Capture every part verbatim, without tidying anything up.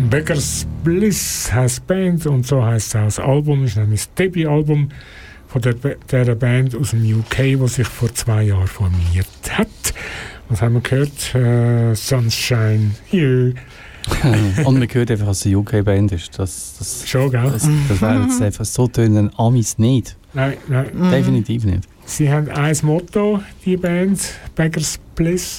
Beggars Bliss heisst Band und so heisst auch das Album. Das ist nämlich das Debütalbum von der, der Band aus dem U K, die sich vor zwei Jahren formiert hat. Was haben wir gehört? Uh, Sunshine Here. Und man hört einfach, dass es eine U K-Band ist. Das, das, Schon, gell? Das, das wäre jetzt einfach so tönen Amis nicht. Nein, nein. Definitiv nicht. Sie haben ein Motto, die Band, Beggars Bliss.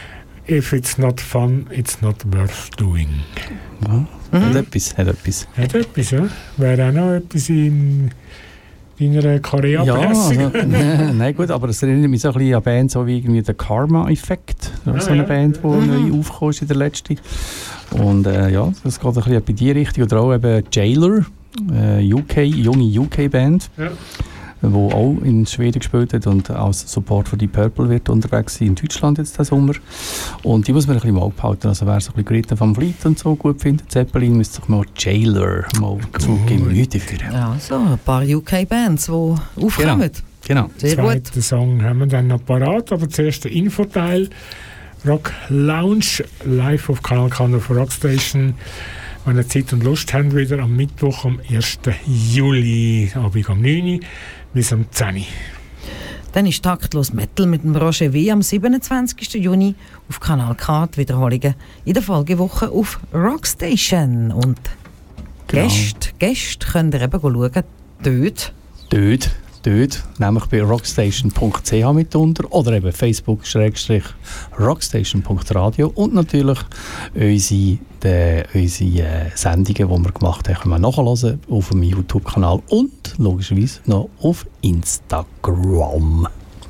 If it's not fun, it's not worth doing. Ja, mhm. Hat etwas, hat etwas. Hat etwas, ja. Wäre auch noch etwas in deiner Korea-Presse. Ja, also, nein, nein, gut, aber es erinnert mich so ein bisschen an Bands so wie irgendwie der Karma-Effekt. Ah, so eine ja. Band, die mhm. neu aufgekommen ist in der letzten. Und äh, ja, das geht ein bisschen in die Richtung. Oder auch eben Jailer, äh, U K, junge U K-Band. Ja. Wo auch in Schweden gespielt hat und als Support für die Purple wird unterwegs sein in Deutschland jetzt diesen Sommer. Und die muss man ein bisschen mal behalten. Also wer so ein bisschen Greta van Vliet und so gut findet, Zeppelin, müsste sich mal Jailer mal zu Gemüte führen. Ja, so ein paar U K-Bands, die aufkommen. Genau, genau. Sehr gut. Den zweiten Song haben wir dann noch parat, aber zuerst der Infoteil. Rock Lounge, live auf Kanal K auf Rockstation. Wenn ihr Zeit und Lust habt, wieder am Mittwoch, am ersten Juli, Abend um neun Uhr bis um zehn Uhr. Dann ist Taktlos Metal mit dem Roger W. am siebenundzwanzigsten Juni auf Kanal K. Die Wiederholungen in der Folgewoche auf Rockstation. Und genau. Gäste, Gäste könnt ihr eben schauen, dort. Dort. Dort, nämlich bei rockstation punkt c h mitunter oder eben Facebook rockstation punkt radio und natürlich unsere, de, unsere äh, Sendungen, die wir gemacht haben, können wir nachhören auf dem YouTube-Kanal und logischerweise noch auf Instagram.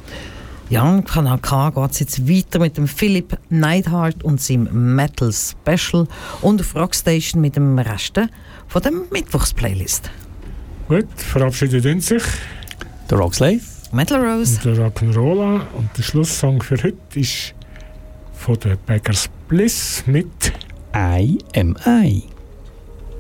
Ja, im Kanal K geht es jetzt weiter mit dem Philipp Neidhardt und seinem Metal Special und auf Rockstation mit dem Rest von der Mittwochsplaylist. Gut, verabschiedet sich der Rockslave, Metal Rose und der Rock'n'Rolla. Und der Schlusssong für heute ist von der Beggars Bliss mit I Am I.